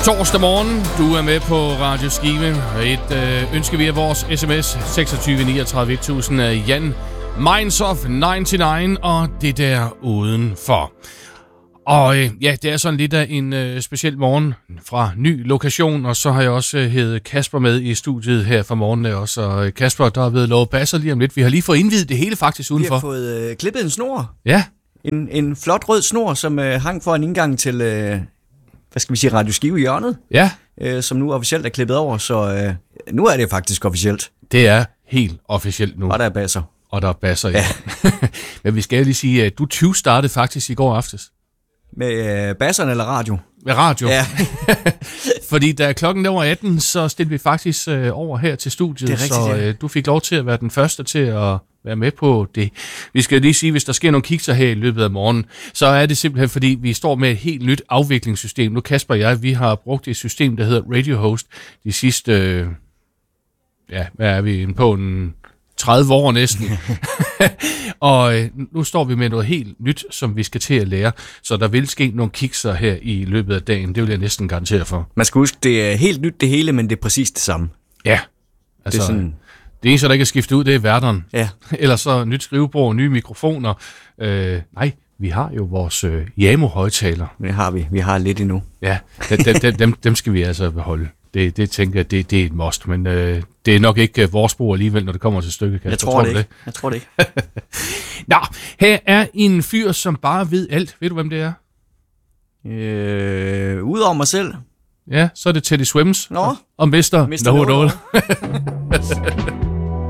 Torsdag morgen, du er med på Radio Skive. Et ønske via vores sms 26 39 1000 af Jan Minds of 99 og det der udenfor. Og ja, det er sådan lidt af en speciel morgen fra ny lokation, og så har jeg også heddet Kasper med i studiet her fra morgenen også. Og Kasper, der er ved lovet basser lige om lidt. Vi har lige fået indvidet det hele faktisk udenfor. Vi har fået klippet en snor. Ja. En flot rød snor, som hang for en indgang til, hvad skal vi sige, Radio Skive hjørnet. Ja. Som nu officielt er klippet over, så nu er det faktisk officielt. Det er helt officielt nu. Og der er basser. Og der er basser, ja. Men vi skal lige sige, at du 20 startede faktisk i går aftes. Med basserne eller radio? Med radio. Ja. Fordi da klokken var 18, så stillede vi faktisk over her til studiet. Det er rigtigt, så du fik lov til at være den første til at være med på det. Vi skal lige sige, hvis der sker nogle kikser her i løbet af morgenen, så er det simpelthen fordi, vi står med et helt nyt afviklingssystem. Nu Kasper og jeg, vi har brugt et system, der hedder Radio Host de sidste, hvad er vi inde på, 30 år næsten. Og nu står vi med noget helt nyt, som vi skal til at lære. Så der vil ske nogle kikser her i løbet af dagen. Det vil jeg næsten garantere for. Man skal huske, det er helt nyt det hele, men det er præcis det samme. Ja. Altså, det er sådan... Det eneste, der ikke er skiftet ud, det er værteren. Ja. Ellers så nyt skrivebord, nye mikrofoner. Nej, vi har jo vores Yamo-højtaler. Det har vi. Vi har lidt endnu. Ja, dem skal vi altså beholde. Det tænker jeg, det er et must, men det er nok ikke vores brug alligevel, når det kommer til stykket. Jeg tror det ikke. Nå, her er en fyr, som bare ved alt. Ved du, hvem det er? Udover mig selv. Ja, så er det Teddy Swims. Nå. Og Mr. No.